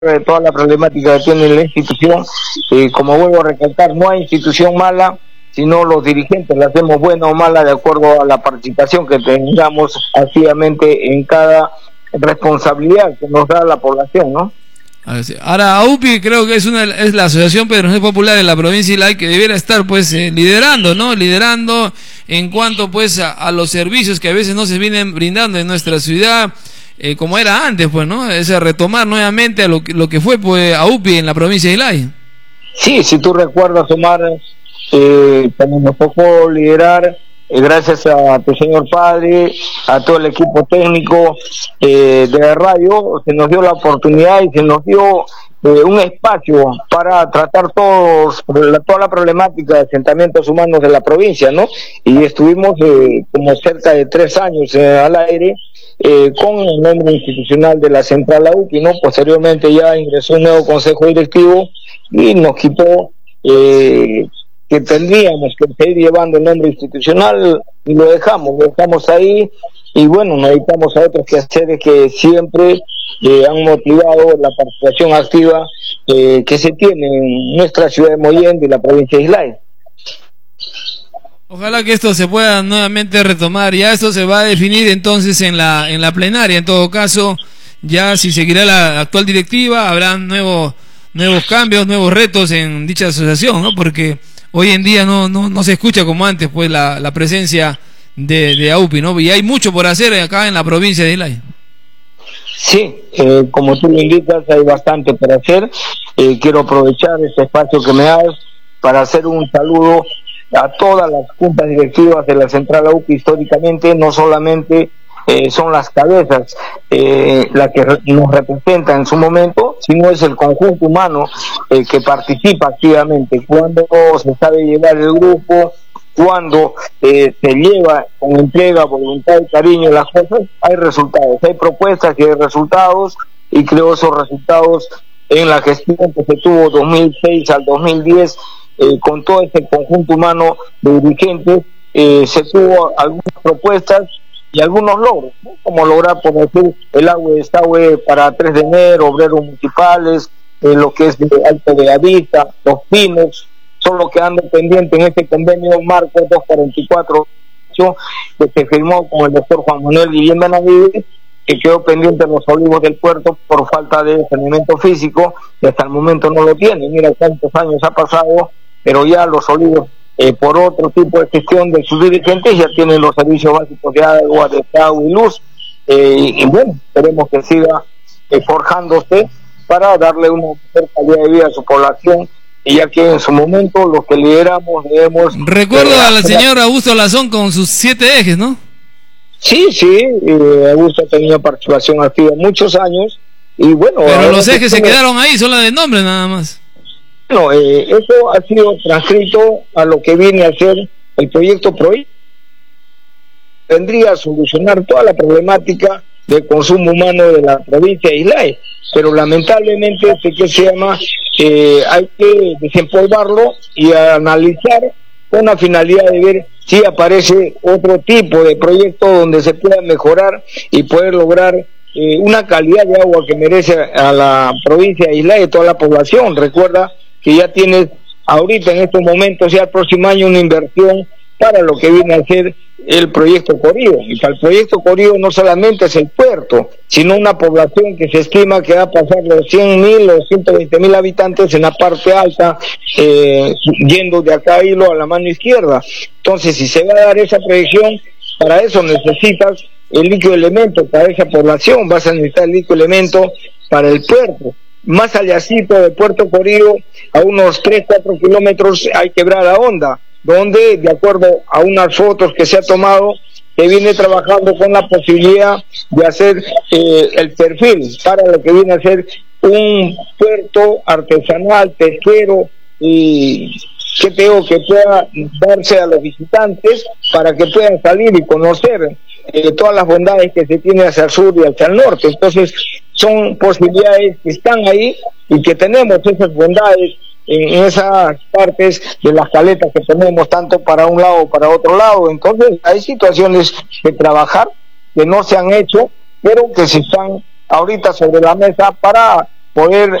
de toda la problemática que tiene la institución. Como vuelvo a recalcar, no hay institución mala, sino los dirigentes la hacemos buena o mala de acuerdo a la participación que tengamos activamente en cada responsabilidad que nos da la población, ¿no? Ahora, AUPI creo que es la Asociación Pedejonal Popular de la provincia de Islay, que debiera estar pues liderando, ¿no? Liderando en cuanto pues a los servicios que a veces no se vienen brindando en nuestra ciudad, como era antes, pues, ¿no? Es retomar nuevamente a lo que fue pues AUPI en la provincia de Islay. Sí, si tú recuerdas, Omar, también nos tocó liderar, gracias a tu señor padre, a todo el equipo técnico de la radio, se nos dio la oportunidad y se nos dio un espacio para tratar toda la problemática de asentamientos humanos de la provincia, ¿no? Y estuvimos como cerca de 3 años al aire con el nombre institucional de la central AUPI, ¿no? Posteriormente ya ingresó un nuevo consejo directivo y nos quitó que tendríamos que seguir llevando el nombre institucional y lo dejamos ahí, y bueno, nos dedicamos a otros quehaceres que siempre han motivado la participación activa que se tiene en nuestra ciudad de Mollendo y la provincia de Islay. Ojalá que esto se pueda nuevamente retomar. Ya esto se va a definir entonces en la plenaria. En todo caso, ya si seguirá la actual directiva, habrán nuevos cambios, nuevos retos en dicha asociación, ¿no? Porque hoy en día no se escucha como antes pues la presencia de AUPI, ¿no? Y hay mucho por hacer acá en la provincia de Islay. Sí, como tú lo indicas, hay bastante por hacer. Quiero aprovechar este espacio que me das para hacer un saludo a todas las juntas directivas de la central AUPI históricamente. No solamente son las cabezas las que nos representan en su momento, sino es el conjunto humano que participa activamente. Cuando se sabe llevar el grupo, cuando se lleva con entrega, voluntad y cariño las cosas, hay resultados, hay propuestas y hay resultados, y creo esos resultados en la gestión que se tuvo 2006 al 2010 con todo ese conjunto humano de dirigentes, se tuvo algunas propuestas y algunos logros, ¿no? Como lograr, por decir, el agua de desagüe para 3 de enero, obreros municipales, lo que es de Alto de Avista, Los Pinos, solo quedando pendiente en este convenio marco 244 que se firmó con el doctor Juan Manuel Guillén Benavides, que quedó pendiente en Los Olivos del Puerto por falta de saneamiento físico, y hasta el momento no lo tiene. Mira cuántos años ha pasado, pero ya Los Olivos, por otro tipo de gestión de sus dirigentes, ya tienen los servicios básicos de agua, de agua y luz, y bueno, esperemos que siga forjándose para darle una mejor calidad de vida a su población, y ya que en su momento los que lideramos debemos... Recuerdo al señor Augusto Lazón con sus 7 ejes, ¿no? Sí, Augusto ha tenido participación activa muchos años, y bueno... Pero los ejes se quedaron ahí, solo de nombre nada más. Bueno, eso ha sido transcrito a lo que viene a ser el proyecto PROI. Vendría a solucionar toda la problemática del consumo humano de la provincia de Islay, pero lamentablemente hay que desempolvarlo y analizar con la finalidad de ver si aparece otro tipo de proyecto donde se pueda mejorar y poder lograr una calidad de agua que merece a la provincia de Islay y toda la población. Recuerda que ya tienes ahorita en estos momentos, ya el próximo año, una inversión para lo que viene a ser el proyecto Corío, y para el proyecto Corío no solamente es el puerto, sino una población que se estima que va a pasar los 100.000 o 120.000 habitantes en la parte alta, yendo de acá a Hilo a la mano izquierda. Entonces, si se va a dar esa proyección, para eso necesitas el líquido elemento para esa población, vas a necesitar el líquido elemento para el puerto. Más allácito de Puerto Corío, a unos 3-4 kilómetros, hay Quebrada Honda, donde, de acuerdo a unas fotos que se ha tomado, se viene trabajando con la posibilidad de hacer el perfil para lo que viene a ser un puerto artesanal, pesquero, y que pueda darse a los visitantes para que puedan salir y conocer todas las bondades que se tiene hacia el sur y hacia el norte. Entonces, son posibilidades que están ahí y que tenemos esas bondades en esas partes de las caletas que tenemos, tanto para un lado o para otro lado. Entonces, hay situaciones de trabajar que no se han hecho, pero que se están ahorita sobre la mesa para poder